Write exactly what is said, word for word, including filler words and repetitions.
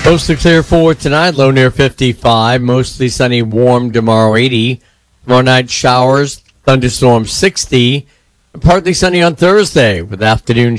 Mostly clear for tonight, low near fifty-five. Mostly sunny, warm tomorrow, eighty. Tomorrow night, showers, thunderstorms, sixty. Partly sunny on Thursday with afternoon